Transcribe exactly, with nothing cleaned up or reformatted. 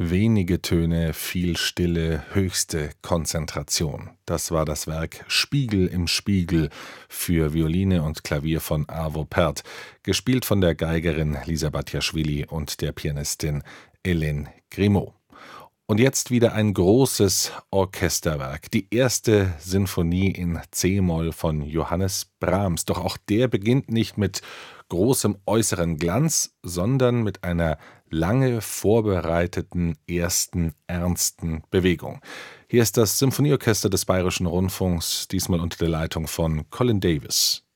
Wenige Töne, viel Stille, höchste Konzentration. Das war das Werk Spiegel im Spiegel für Violine und Klavier von Arvo Pärt, gespielt von der Geigerin Lisa Batjaschwili und der Pianistin Hélène Grimaud. Und jetzt wieder ein großes Orchesterwerk, die erste Sinfonie in c-Moll von Johannes Brahms. Doch auch der beginnt nicht mit großem äußeren Glanz, sondern mit einer lange vorbereiteten ersten ernsten Bewegung. Hier ist das Symphonieorchester des Bayerischen Rundfunks, diesmal unter der Leitung von Colin Davis.